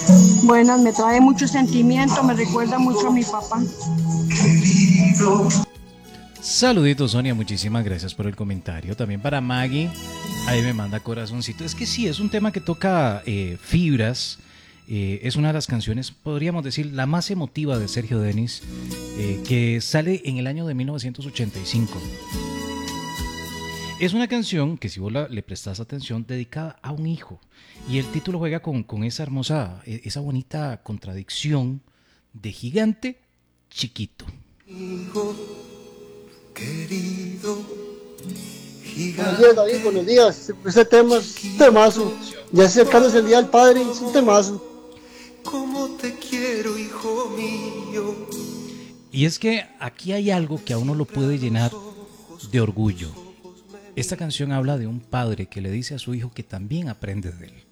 Buenas, me trae mucho sentimiento, me recuerda mucho a mi papá. Saluditos, Sonia, muchísimas gracias por el comentario. También para Maggie, ahí me manda corazoncito. Es que sí, es un tema que toca fibras. Es una de las canciones, podríamos decir, la más emotiva de Sergio Denis, que sale en el año de 1985. Es una canción que, si vos le prestas atención, dedicada a un hijo. Y el título juega con esa hermosa, esa bonita contradicción de gigante chiquito. Hijo querido, Buenos días, David, buenos días. Este tema es un temazo. Ya acercándose el Día del Padre, es un temazo. cómo te quiero, hijo mío. Y es que aquí hay algo que a uno lo puede llenar de orgullo. Esta canción habla de un padre que le dice a su hijo que también aprende de él.